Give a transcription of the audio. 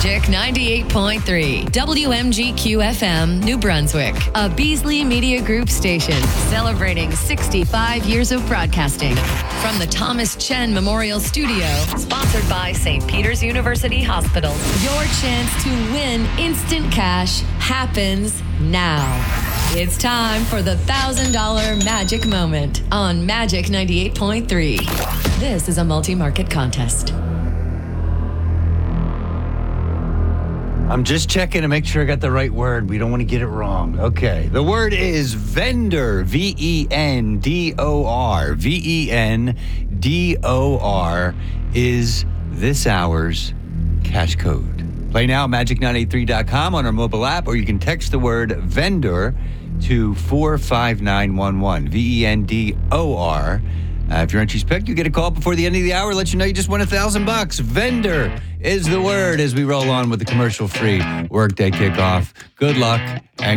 Magic 98.3, WMGQ-FM, New Brunswick, a Beasley Media Group station celebrating 65 years of broadcasting. From the Thomas Chen Memorial Studio, sponsored by St. Peter's University Hospital, your chance to win instant cash happens now. It's time for the $1,000 Magic Moment on Magic 98.3. This is a multi-market contest. I'm just checking to make sure I got the right word. We don't want to get it wrong. Okay. The word is vendor. V-E-N-D-O-R. V-E-N-D-O-R is this hour's cash code. Play now at magic983.com on our mobile app, or you can text the word vendor to 45911. V-E-N-D-O-R. If your entry's picked, you get a call before the end of the hour. Let you know you just won $1,000. Vendor is the word as we roll on with the commercial-free workday kickoff. Good luck and